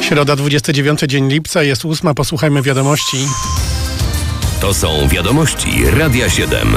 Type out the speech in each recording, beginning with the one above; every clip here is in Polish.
Środa, 29 dzień lipca, jest 8. Posłuchajmy wiadomości. To są wiadomości Radia 7.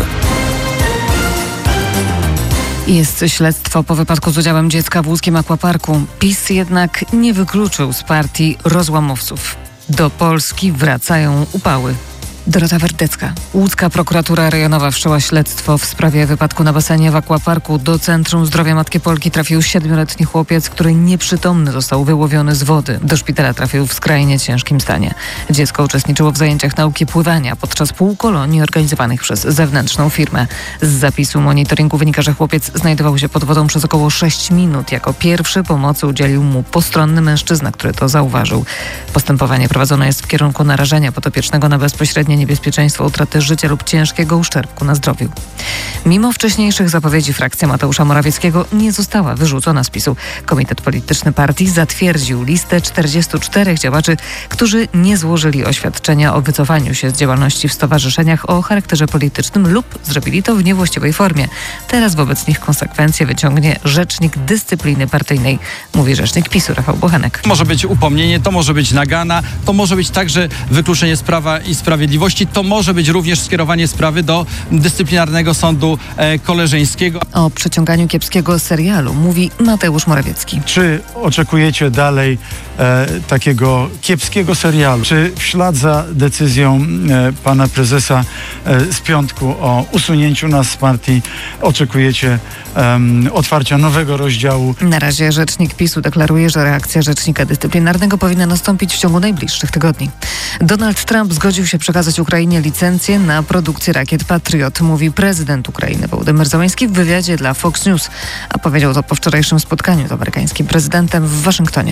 Jest śledztwo po wypadku z udziałem dziecka w łódzkim akwaparku. PiS jednak nie wykluczył z partii rozłamowców. Do Polski wracają upały. Dorota Werdecka. Łódzka prokuratura rejonowa wszczęła śledztwo w sprawie wypadku na basenie w akwaparku. Do Centrum Zdrowia Matki Polki trafił 7-letni chłopiec, który nieprzytomny został wyłowiony z wody. Do szpitala trafił w skrajnie ciężkim stanie. Dziecko uczestniczyło w zajęciach nauki pływania podczas półkolonii organizowanych przez zewnętrzną firmę. Z zapisu monitoringu wynika, że chłopiec znajdował się pod wodą przez około 6 minut. Jako pierwszy pomocy udzielił mu postronny mężczyzna, który to zauważył. Postępowanie prowadzone jest w kierunku narażenia podopiecznego na bezpośrednie niebezpieczeństwo utraty życia lub ciężkiego uszczerbku na zdrowiu. Mimo wcześniejszych zapowiedzi frakcja Mateusza Morawieckiego nie została wyrzucona z PiS-u. Komitet Polityczny Partii zatwierdził listę 44 działaczy, którzy nie złożyli oświadczenia o wycofaniu się z działalności w stowarzyszeniach o charakterze politycznym lub zrobili to w niewłaściwej formie. Teraz wobec nich konsekwencje wyciągnie rzecznik dyscypliny partyjnej, mówi rzecznik PiS-u Rafał Bochenek. Może być upomnienie, to może być nagana, to może być także wykluczenie z Prawa i Sprawiedliwości, to może być również skierowanie sprawy do dyscyplinarnego sądu koleżeńskiego. O przeciąganiu kiepskiego serialu mówi Mateusz Morawiecki. Czy oczekujecie dalej takiego kiepskiego serialu? Czy w ślad za decyzją pana prezesa z piątku o usunięciu nas z partii oczekujecie otwarcia nowego rozdziału? Na razie rzecznik PiS-u deklaruje, że reakcja rzecznika dyscyplinarnego powinna nastąpić w ciągu najbliższych tygodni. Donald Trump zgodził się przekazać Ukrainie licencję na produkcję rakiet Patriot, mówi prezydent Ukrainy Wołodymyr Zełenski w wywiadzie dla Fox News, a powiedział to po wczorajszym spotkaniu z amerykańskim prezydentem w Waszyngtonie.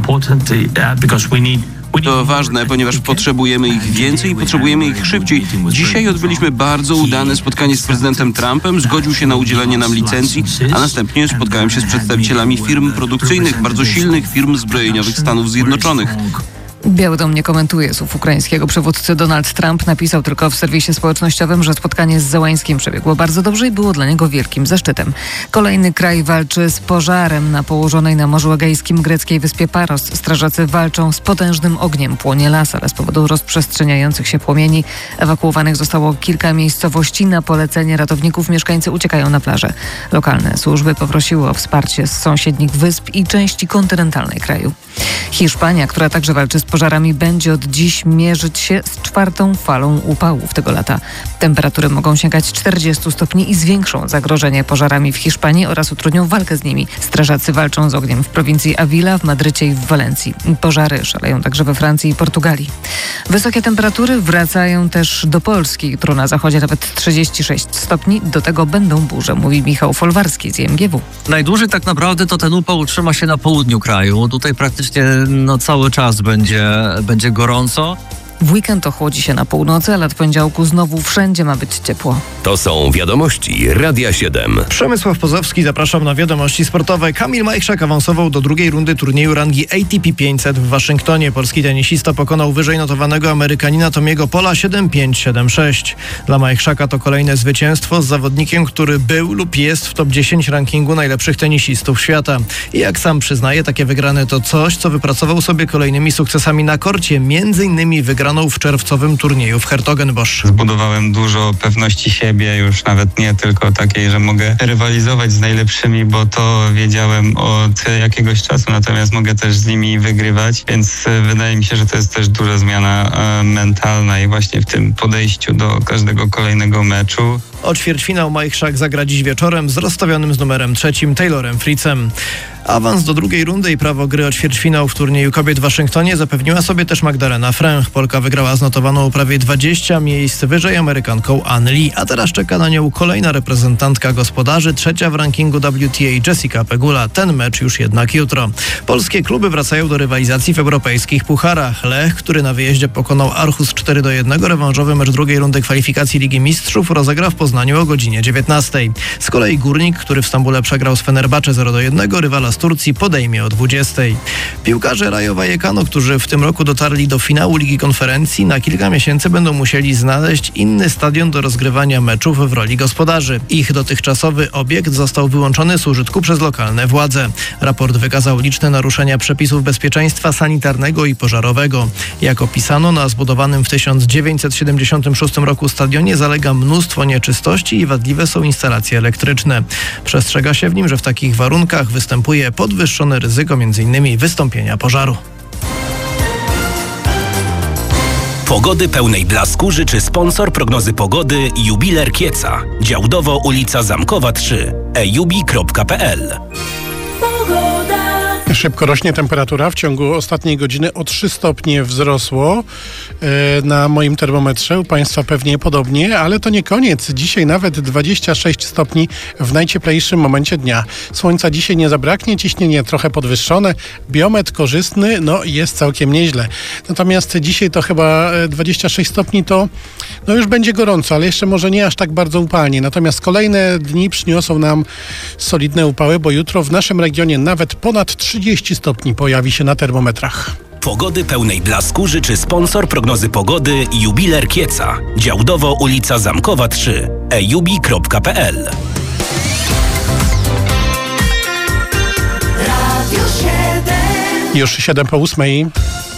To ważne, ponieważ potrzebujemy ich więcej i potrzebujemy ich szybciej. Dzisiaj odbyliśmy bardzo udane spotkanie z prezydentem Trumpem, zgodził się na udzielenie nam licencji, a następnie spotkałem się z przedstawicielami firm produkcyjnych, bardzo silnych firm zbrojeniowych Stanów Zjednoczonych. Biały Dom nie komentuje słów ukraińskiego przywódcy. Donald Trump napisał tylko w serwisie społecznościowym, że spotkanie z Zełenskim przebiegło bardzo dobrze i było dla niego wielkim zaszczytem. Kolejny kraj walczy z pożarem na położonej na Morzu Egejskim greckiej wyspie Paros. Strażacy walczą z potężnym ogniem. Płonie las, ale z powodu rozprzestrzeniających się płomieni ewakuowanych zostało kilka miejscowości. Na polecenie ratowników mieszkańcy uciekają na plażę. Lokalne służby poprosiły o wsparcie z sąsiednich wysp i części kontynentalnej kraju. Hiszpania, która także walczy z pożarami, będzie od dziś mierzyć się z 4. falą upałów tego lata. Temperatury mogą sięgać 40 stopni i zwiększą zagrożenie pożarami w Hiszpanii oraz utrudnią walkę z nimi. Strażacy walczą z ogniem w prowincji Avila, w Madrycie i w Walencji. Pożary szaleją także we Francji i Portugalii. Wysokie temperatury wracają też do Polski. Jutro na zachodzie nawet 36 stopni. Do tego będą burze, mówi Michał Folwarski z IMGW. Najdłużej tak naprawdę to ten upał utrzyma się na południu kraju. Tutaj praktycznie cały czas będzie gorąco. W weekend ochłodzi się na północy, ale od poniedziałku znowu wszędzie ma być ciepło. To są wiadomości Radia 7. Przemysław Pozowski, zapraszam na wiadomości sportowe. Kamil Majchrzak awansował do drugiej rundy turnieju rangi ATP 500 w Waszyngtonie. Polski tenisista pokonał wyżej notowanego Amerykanina Tomiego Pola 7-5, 7-6. Dla Majchrzaka to kolejne zwycięstwo z zawodnikiem, który był lub jest w top 10 rankingu najlepszych tenisistów świata. I jak sam przyznaje, takie wygrane to coś, co wypracował sobie kolejnymi sukcesami na korcie, między innymi wygraną w czerwcowym turnieju w Hertogenbosch. Zbudowałem dużo pewności siebie, już nawet nie tylko takiej, że mogę rywalizować z najlepszymi, bo to wiedziałem od jakiegoś czasu, natomiast mogę też z nimi wygrywać, więc wydaje mi się, że to jest też duża zmiana mentalna i właśnie w tym podejściu do każdego kolejnego meczu. O ćwierćfinał Majchrzak zagra dziś wieczorem z rozstawionym z numerem 3 Taylorem Fritzem. Awans do drugiej rundy i prawo gry o ćwierćfinał w turnieju kobiet w Waszyngtonie zapewniła sobie też Magdalena Fręch. Polka wygrała z notowaną prawie 20 miejsc wyżej Amerykanką Ann Lee, a teraz czeka na nią kolejna reprezentantka gospodarzy, trzecia w rankingu WTA Jessica Pegula. Ten mecz już jednak jutro. Polskie kluby wracają do rywalizacji w europejskich pucharach. Lech, który na wyjeździe pokonał Aarhus 4-1, rewanżowy mecz drugiej rundy kwalifikacji Ligi Mistrzów rozegra w Poznaniu o godzinie 19. Z kolei Górnik, który w Stambule przegrał z Fenerbahce 0-1, rywala z Turcji podejmie o 20. Piłkarze Rayo Vallecano, którzy w tym roku dotarli do finału Ligi Konferencji, na kilka miesięcy będą musieli znaleźć inny stadion do rozgrywania meczów w roli gospodarzy. Ich dotychczasowy obiekt został wyłączony z użytku przez lokalne władze. Raport wykazał liczne naruszenia przepisów bezpieczeństwa sanitarnego i pożarowego. Jak opisano, na zbudowanym w 1976 roku stadionie zalega mnóstwo nieczystości i wadliwe są instalacje elektryczne. Przestrzega się w nim, że w takich warunkach występuje podwyższone ryzyko m.in. wystąpienia pożaru. Pogody pełnej blasku życzy sponsor prognozy pogody Jubiler Kieca. Działdowo ulica Zamkowa 3. ejubi.pl. Szybko rośnie temperatura. W ciągu ostatniej godziny o 3 stopnie wzrosło na moim termometrze. U Państwa pewnie podobnie, ale to nie koniec. Dzisiaj nawet 26 stopni w najcieplejszym momencie dnia. Słońca dzisiaj nie zabraknie, ciśnienie trochę podwyższone, biometr korzystny, jest całkiem nieźle. Natomiast dzisiaj to chyba 26 stopni to już będzie gorąco, ale jeszcze może nie aż tak bardzo upalnie. Natomiast kolejne dni przyniosą nam solidne upały, bo jutro w naszym regionie nawet ponad 30 stopni pojawi się na termometrach. Pogody pełnej blasku życzy sponsor prognozy pogody Jubiler Kieca. Działdowo ulica Zamkowa 3. ejubi.pl. Już 7 po 8.